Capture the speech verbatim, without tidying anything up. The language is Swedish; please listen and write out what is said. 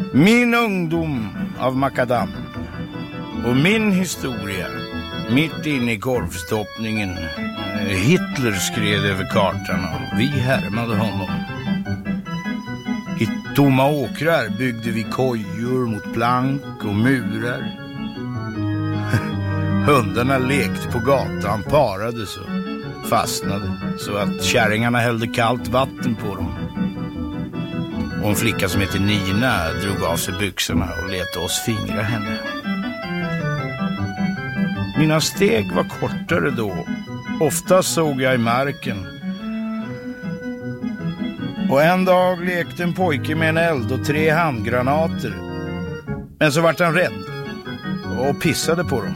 Min ungdom av makadam och min historia mitt inne i korvstoppningen. Hitler skred över kartan och vi härmade honom. I tomma åkrar byggde vi kojor mot plank och murar. Hundarna lekte på gatan, parades och fastnade så att kärringarna hällde kallt vatten på dem. Och en flicka som heter Nina drog av sig byxorna och lät oss fingra henne. Mina steg var kortare då. Ofta såg jag i marken. Och en dag lekte en pojke med en eld och tre handgranater. Men så vart han rädd och pissade på dem.